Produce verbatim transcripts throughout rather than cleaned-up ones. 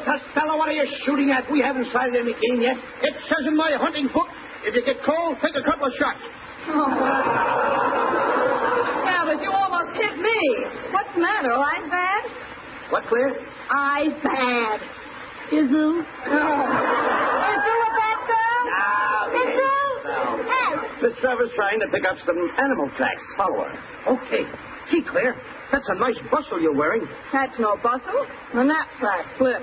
Costello, what are you shooting at? We haven't sighted any game yet. It says in my hunting book, if you get cold, take a couple of shots. Oh. Yeah, but you almost hit me. What's the matter? Eyes bad? What, Claire? Eyes bad. Izzoo? Oh. Is you a bad girl? No. Izzoo? No. Hey. Miss Trevor's trying to pick up some animal tracks. Follow her. Okay. Gee, Claire, that's a nice bustle you're wearing. That's no bustle. A knapsack slip.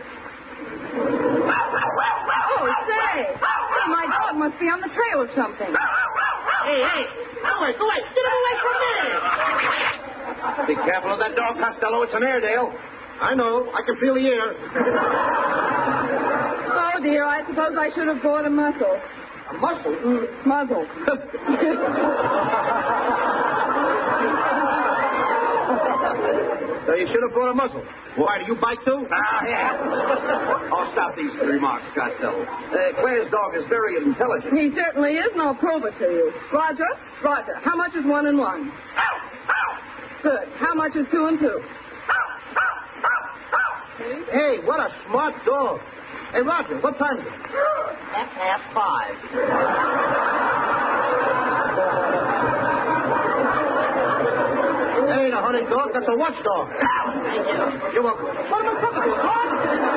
Oh, say. Hey, my dog must be on the trail of something. Hey, hey. Go away, go away. Get him away from me. Be careful of that dog, Costello. It's an Airedale. I know. I can feel the air. Oh, dear. I suppose I should have bought a muzzle. A muzzle? Mm, muzzle. So you should have brought a muzzle. Why, do you bite too? Ah, yeah. I'll stop these remarks, Costello. Uh, Claire's dog is very intelligent. He certainly is, and I'll prove it to you. Roger, Roger, how much is one and one? Good. How much is two and two? Hey, what a smart dog. Hey, Roger, what time is it? That's half five. That ain't a hunting dog, that's a watchdog. Thank you. You're welcome. What am I talking to, Tom?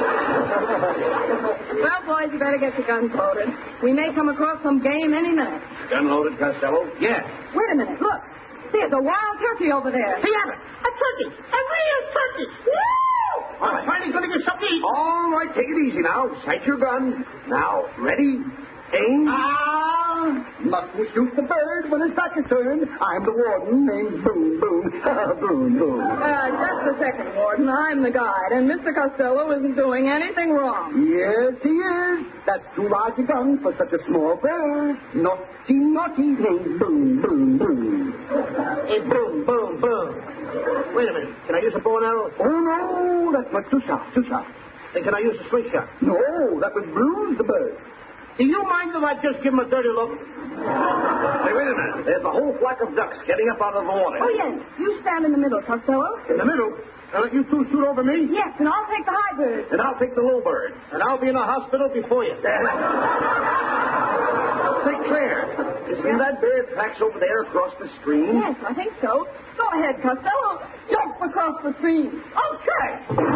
Well, boys, you better get your guns loaded. We may come across some game any minute. Gun loaded, Costello? Yeah. Wait a minute, look. There's a wild turkey over there. Hey, Abbott, a turkey. A real turkey. Woo! I'm finally going to get something to eat. All right, take it easy now. Sight your gun. Now, ready? Aim. Ah, mustn't shoot the bird when his back is turned. I'm the warden named Boom Boom. Boom Boom. Uh, just a second, Warden. I'm the guide, and Mister Costello isn't doing anything wrong. Yes, he is. That's too large a gun for such a small bird. Naughty, naughty named Boom Boom Boom. Hey, boom, boom, boom. Wait a minute. Can I use a bow and arrow? Oh, no, that's much too sharp, too sharp. Then can I use a slingshot? No, that would bruise the bird. Do you mind if I just give him a dirty look? Hey, wait a minute. There's a whole flock of ducks getting up out of the water. Oh, yes. You stand in the middle, Costello. In the middle? Now, let you two shoot over me? Yes, and I'll take the high bird. And I'll take the low bird. And I'll be in a hospital before you. Say, Claire, you see that bird tracks over there across the stream? Yes, I think so. Go ahead, Costello. Jump across the stream. Okay.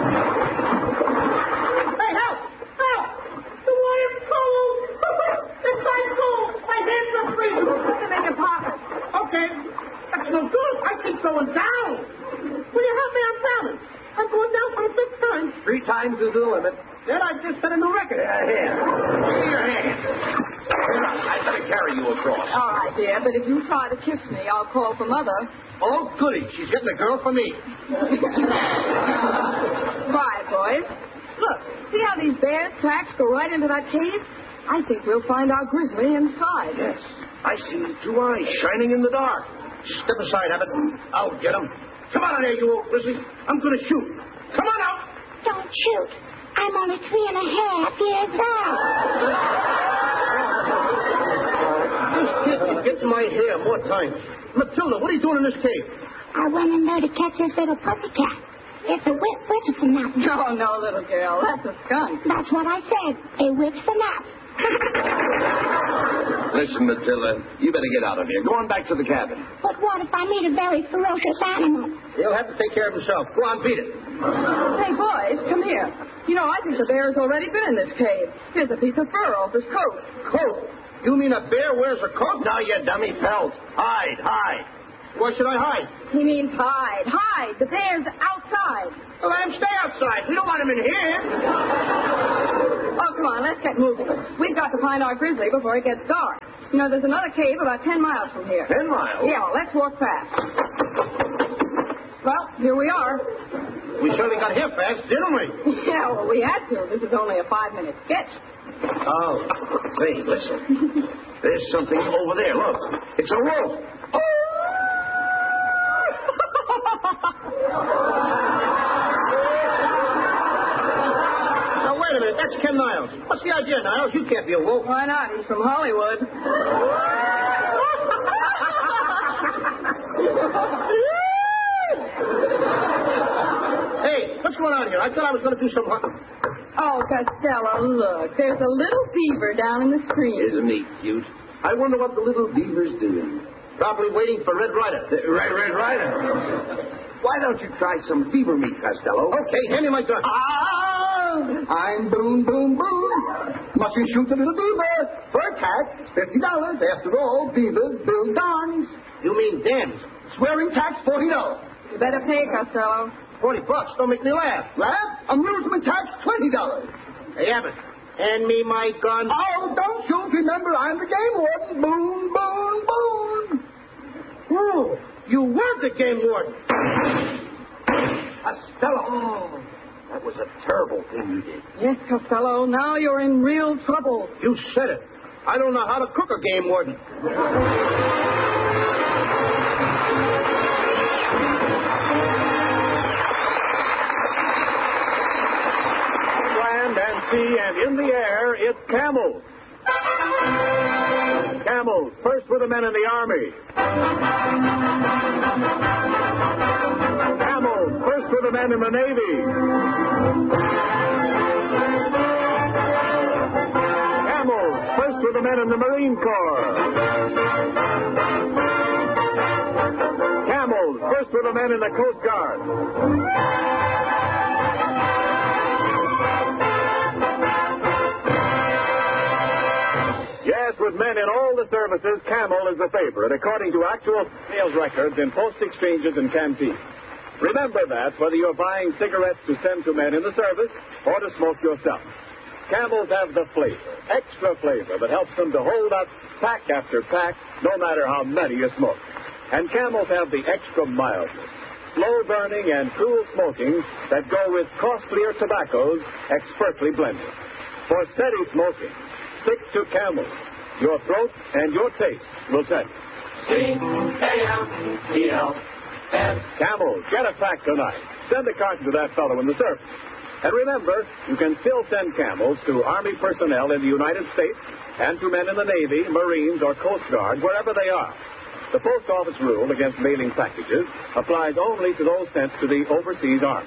Hey, help! Help! The water's cold! It's ice cold! My hands are freezing! Put them in your pocket. Okay. That's no good. I keep going down. Will you help me? I'm drowning. I'm going down for the fifth time. Three times is the limit. Then I just set a new record. Yeah, here. Give me your hand. I better carry you across. All right, dear, but if you try to kiss me, I'll call for Mother. Oh, goody. She's getting a girl for me. Quiet, boys. Look, see how these bears' tracks go right into that cave? I think we'll find our grizzly inside. Yes. I see two eyes shining in the dark. Step aside, Abbott. I'll get him. Come on in there, you old grizzly. I'm going to shoot. Come on out. Don't shoot. I'm only three and a half years old. This kid is getting my hair more times. Matilda, what are you doing in this cave? I went in there to catch this little pussycat. It's a whip whips the nut. No, no, little girl. That's a skunk. That's what I said. It whips the nut. Listen, Matilda, you better get out of here. Go on back to the cabin. But what if I meet a very ferocious animal? He'll have to take care of himself. Go on, beat it. Hey, boys, come here. You know, I think the bear's already been in this cave. Here's a piece of fur off his coat. Coat? You mean a bear wears a coat? No, you dummy pelt. Hide, hide. Why should I hide? He means hide. Hide. The bear's outside. Well, let him stay outside. We don't want him in here. Oh, come on, let's get moving. We've got to find our grizzly before it gets dark. You know, there's another cave about ten miles from here. Ten miles? Yeah, well, let's walk fast. Well, here we are. We certainly got here fast, didn't we? Yeah, well, we had to. This is only a five-minute sketch. Oh, say, listen. There's something over there. Look, it's a wolf. Oh! Now, wait a minute. That's Ken Niles. What's the idea, Niles? You can't be a wolf. Why not? He's from Hollywood. Hey, what's going on here? I thought I was going to do some hunting. Oh, Costello, look. There's a little beaver down in the stream. Isn't he cute? I wonder what the little beaver's doing. Probably waiting for Red Ryder. Uh, Red, Red Ryder? Why don't you try some beaver meat, Costello? Okay, hand me my gun. Ah! I'm Boone, Boone, Boone. Must you shoot the little beaver? For a cat, fifty dollars. After all, beavers build dams. You mean dams? Swearing tax, forty dollars. You better pay, Costello. Forty bucks, don't make me laugh. Laugh? Amusement tax, twenty dollars. Hey, Abbott, hand me my gun. Oh, don't shoot. Remember, I'm the game warden. Boone, Boone, Boone. Oh, you were the game warden. Costello. Oh, that was a terrible thing you did. Yes, Costello. Now you're in real trouble. You said it. I don't know how to cook a game warden. Land and sea and in the air, it's camels. Camels, first with the men in the army. Camels, first with the men in the Navy. Camels, first with the men in the Marine Corps. Camels, first with the men in the Coast Guard. Yes, with men in all the services, Camel is the favorite, according to actual sales records in post exchanges and canteens. Remember that, whether you're buying cigarettes to send to men in the service or to smoke yourself. Camels have the flavor, extra flavor, that helps them to hold up pack after pack, no matter how many you smoke. And Camels have the extra mildness, slow burning and cool smoking that go with costlier tobaccos expertly blended. For steady smoking, stick to Camel. Your throat and your taste will tell you. C A M E L S. Camel, get a pack tonight. Send a carton to that fellow in the service. And remember, you can still send Camels to Army personnel in the United States and to men in the Navy, Marines, or Coast Guard, wherever they are. The Post Office rule against mailing packages applies only to those sent to the overseas army.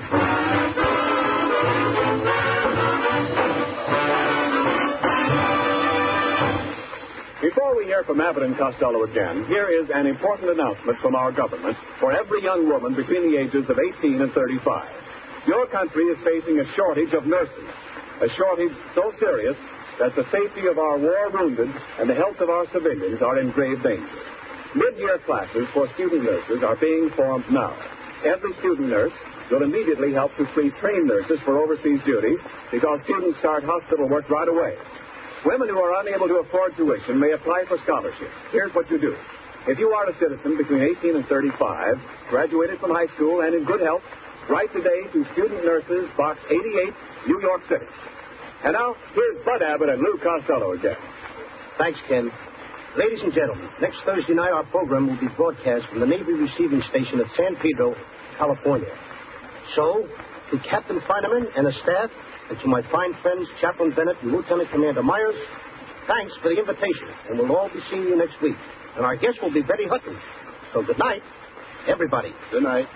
Before we hear from Abbott and Costello again, here is an important announcement from our government for every young woman between the ages of eighteen and thirty-five. Your country is facing a shortage of nurses, a shortage so serious that the safety of our war wounded and the health of our civilians are in grave danger. Mid-year classes for student nurses are being formed now. Every student nurse will immediately help to free trained nurses for overseas duty because students start hospital work right away. Women who are unable to afford tuition may apply for scholarships. Here's what you do. If you are a citizen between eighteen and thirty-five, graduated from high school and in good health, write today to Student Nurses, Box eighty-eight, New York City. And now, here's Bud Abbott and Lou Costello again. Thanks, Ken. Ladies and gentlemen, next Thursday night our program will be broadcast from the Navy Receiving Station at San Pedro, California. So, to Captain Feineman and his staff, and to my fine friends Chaplain Bennett and Lieutenant Commander Myers, thanks for the invitation, and we'll all be seeing you next week. And our guest will be Betty Hutton. So good night, everybody. Good night.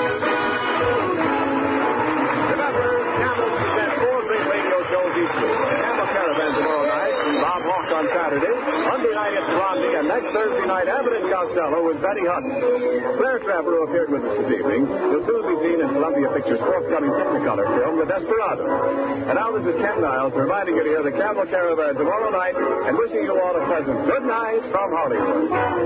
Remember, Camel presents four great radio shows each week. Camel Caravan tomorrow night, Bob Hawk on Saturday. Monday night it's Blondie, and next Thursday night, Abbott and Costello with Betty Hutton. Claire Trevor, who appeared with us this evening, will soon be seen in Columbia Pictures' forthcoming Technicolor film, The Desperado. And now this is Ken Niles reminding you to hear the Camel Caravan tomorrow night and wishing you all a pleasant good night from Hollywood.